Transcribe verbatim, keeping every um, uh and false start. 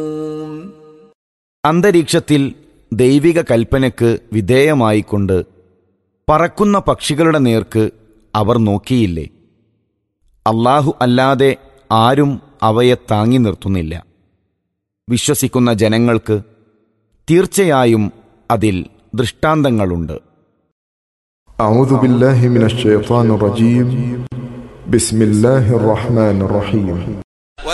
അന്തരീക്ഷത്തിൽ ദൈവിക കൽപ്പനയ്ക്ക് വിധേയമായിക്കൊണ്ട് പറക്കുന്ന പക്ഷികളുടെ നേർക്ക് അവർ നോക്കിയില്ലേ? അല്ലാഹു അല്ലാതെ ആരും അവയെ താങ്ങി നിർത്തുന്നില്ല. വിശ്വസിക്കുന്ന ജനങ്ങൾക്ക് തീർച്ചയായും അതിൽ ദൃഷ്ടാന്തങ്ങളുണ്ട്. അഊദു ബില്ലാഹി മിനശ് ശൈത്വാനിർ റജീം. ബിസ്മില്ലാഹിർ റഹ്മാനിർ റഹീം.